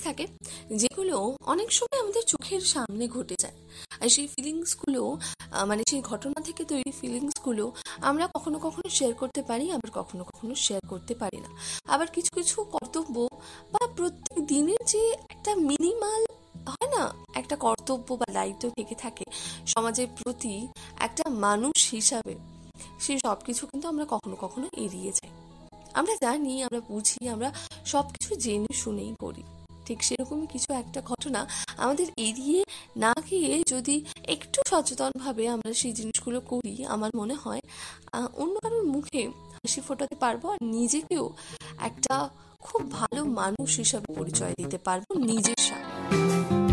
থাকে যেগুলো অনেক সময় আমাদের চোখের সামনে ঘটে যায়। আর সেই ফিলিংসগুলো মানে সেই ঘটনা থেকে তৈরি ফিলিংসগুলো আমরা কখনো কখনো শেয়ার করতে পারি, আবার কখনো কখনো শেয়ার করতে পারি না। আবার কিছু কিছু কর্তব্য বা প্রত্যেক দিনের যে একটা মিনিমাল হয় না, একটা কর্তব্য বা দায়িত্ব থেকে থাকে সমাজের প্রতি একটা মানুষ হিসাবে, সেই সব কিছু কিন্তু আমরা কখনো কখনো এড়িয়ে যাই। আমরা জানি, আমরা বুঝি, আমরা সবকিছু জেনে শুনেই করি। ঠিক সেরকমই কিছু একটা ঘটনা আমাদের এড়িয়ে না গিয়ে যদি একটু সচেতনভাবে আমরা সেই জিনিসগুলো করি, আমার মনে হয় অন্য কারোর মুখে হাসি ফোটাতে পারবো, আর নিজেকেও একটা খুব ভালো মানুষ হিসাবে পরিচয় দিতে পারবো নিজের সামনে।